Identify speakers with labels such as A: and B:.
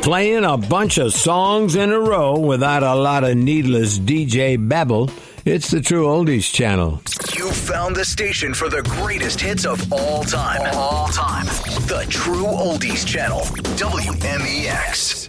A: Playing a bunch of songs in a row without a lot of needless DJ babble. It's the True Oldies Channel.
B: You found the station for the greatest hits of all time. All time. The True Oldies Channel. WMEX.